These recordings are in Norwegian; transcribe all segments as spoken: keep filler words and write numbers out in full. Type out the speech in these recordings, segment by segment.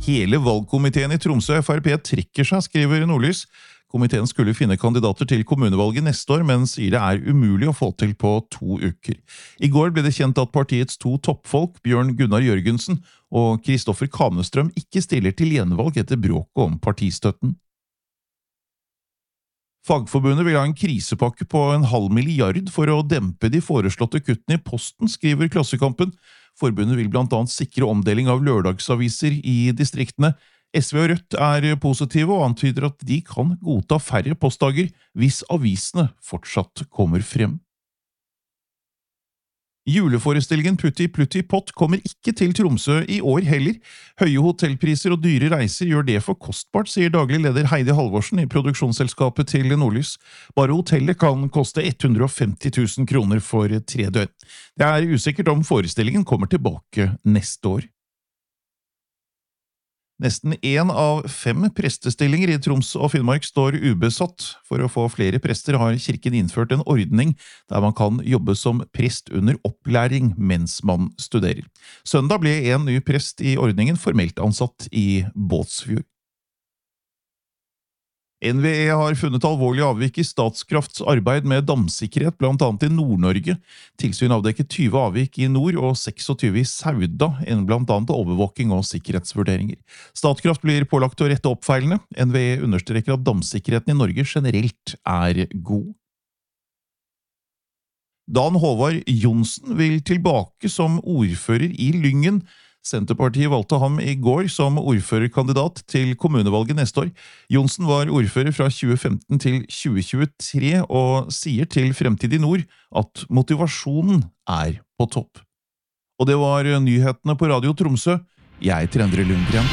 Hele valgkomiteen i Tromsø F R P trekker seg, skriver Nordlys. Komiteen skulle finne kandidater til kommunevalget neste år, men sier det er umulig å få til på to uker. I går ble det kjent at partiets to toppfolk, Bjørn Gunnar Jørgensen og Kristoffer Kanestrøm, ikke stiller til gjenvalg etter bråket om partistøtten. Fagforbundet vil ha en krisepakke på en halv milliard for å dempe de foreslåtte kuttene i posten, skriver Klassekampen. Forbundet vil blant annet sikre omdeling av lørdagsaviser i distriktene. S V og Rødt er positive og antyder at de kan godta færre postdager hvis avisene fortsatt kommer frem. Juleforestillingen Putti Plutti Pott kommer ikke til Tromsø i år heller. Høye hotellpriser og dyre reiser gjør det for kostbart, sier daglig leder Heidi Halvorsen i produksjonsselskapet til Nordlys. Bare hotellet kan koste ett hundre og femti tusen kroner for tre døgn. Det er usikkert om forestillingen kommer tilbake neste år. Nesten en av fem prestestillinger i Troms og Finnmark står ubesatt. For å få flere prester har kirken innført en ordning der man kan jobbe som prest under opplæring mens man studerer. Søndag ble en ny prest i ordningen formelt ansatt i Båtsfjord. N V E har funnet alvorlig avvik i Statskrafts arbeid med damsikkerhet, blant annet i Nord-Norge. Tilsyn avdekket tyve avvik i nord og seksogtyve i Sauda, enn blant annet overvåking og sikkerhetsvurderinger. Statkraft blir pålagt å rette opp feilene. N V E understreker at damsikkerheten i Norge generelt er god. Dan Håvard Johnsen vil tilbake som ordfører i Lyngen. Senterpartiet valgte ham i går som ordførerkandidat til kommunevalget neste år. Johnsen var ordfører fra tjue femten til tjue tjuetre og sier til Fremtid i Nord at motivasjonen er på topp. Og det var nyhetene på Radio Tromsø. Jeg heter Endre Lundgren.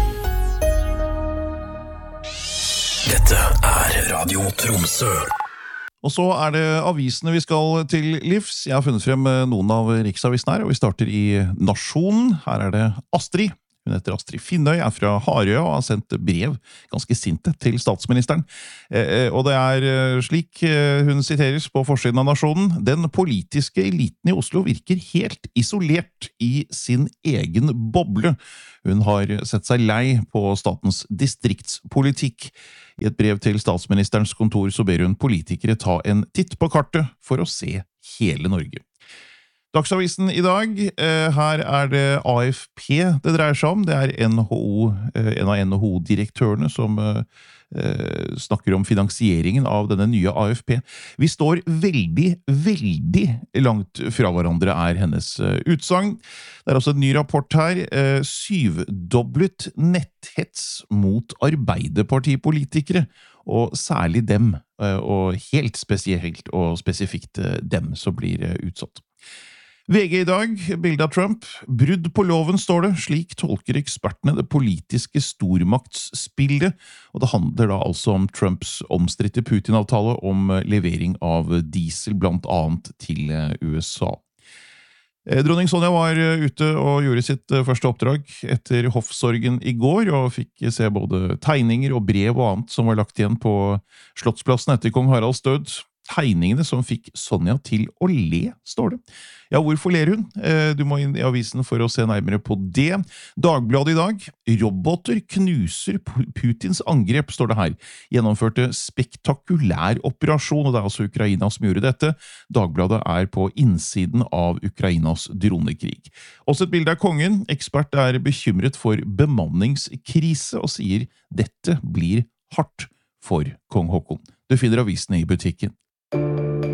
Dette er Radio Tromsø. Og så er det avisene vi skal til livs. Jeg har funnet frem noen av riksavisene her, og vi starter i Nasjonen. Her er det Astrid. Hun heter Astrid Finnøy, er fra Harøya og har sendt brev, ganske sinte, til statsministeren. Eh, og det er slik hun siteres på forsiden av Nasjonen. Den politiske eliten i Oslo virker helt isolert i sin egen boble. Hun har sett seg lei på statens distriktspolitikk. I et brev til statsministerens kontor så ber hun politikere ta en titt på kartet for å se hele Norge. Dagsavisen i dag, her er det A F P det dreier seg om. Det er N H O, en av N H O-direktørene som snakker om finansieringen av denne nye A F P. Vi står veldig, veldig langt fra hverandre, er hennes utsagn. Det er også en ny rapport her. Syvdoblet netthets mot arbeiderpartipolitikere, og særlig dem, og helt spesielt og spesifikt dem som blir utsatt. V G i dag, bilde av Trump. Brudd på loven, står det. Slik tolker ekspertene det politiske stormaktsspillet, og det handler da altså om Trumps omstridte Putin-avtale om levering av diesel blant annet til U S A. Dronning Sonja var ute og gjorde sitt første oppdrag etter hoffsorgen i går, og fikk se både tegninger og brev og annet som var lagt igjen på Slottsplassen etter kong Haralds død. Tegningene som fikk Sonja til å le, står det. Ja, hvorfor ler hun? Du må inn i avisen for å se nærmere på det. Dagbladet i dag. Roboter knuser Putins angrep, står det her. Gjennomførte spektakulær operasjon, og det er altså Ukraina som gjorde dette. Dagbladet er på innsiden av Ukrainas dronekrig. Også et bilde av kongen. Ekspert er bekymret for bemanningskrise og sier dette blir hardt for kong Håkon. Du finner avisene i butikken.